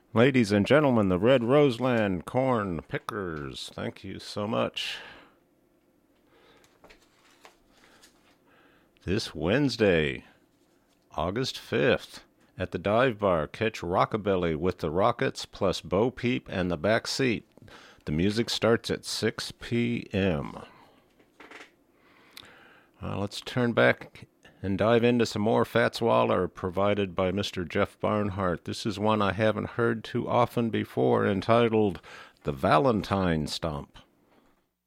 Ladies and gentlemen, the Red Roseland Corn Pickers, thank you so much. This Wednesday, August 5th, at the Dive Bar, catch Rockabilly with the Rockets plus Bo Peep and the Back Seat. The music starts at 6 p.m. Let's turn back and dive into some more Fats Waller provided by Mr. Jeff Barnhart. This is one I haven't heard too often before, entitled The Valentine Stomp.